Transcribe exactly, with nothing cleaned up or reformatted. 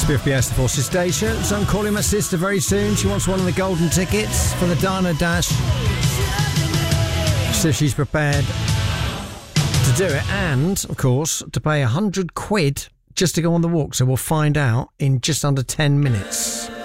Spiff B S, the Forces Station. So I'm calling my sister very soon. She wants one of the golden tickets for the Diner Dash. So she's prepared to do it, and of course to pay a hundred quid just to go on the walk. So we'll find out in just under ten minutes.